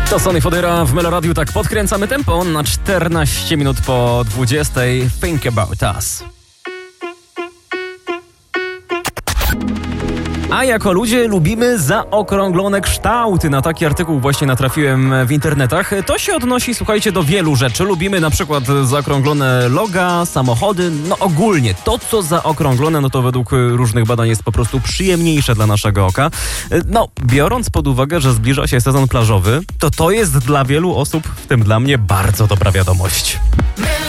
To Sonny Fodera w Melo Radiu. Tak podkręcamy tempo na 14 minut po 20. Think About Us. A jako ludzie lubimy zaokrąglone kształty. Na taki artykuł właśnie natrafiłem w internetach. To się odnosi, słuchajcie, do wielu rzeczy. Lubimy na przykład zaokrąglone loga, samochody. No ogólnie to, co zaokrąglone, no to według różnych badań jest po prostu przyjemniejsze dla naszego oka. No, biorąc pod uwagę, że zbliża się sezon plażowy, to jest dla wielu osób, w tym dla mnie, bardzo dobra wiadomość.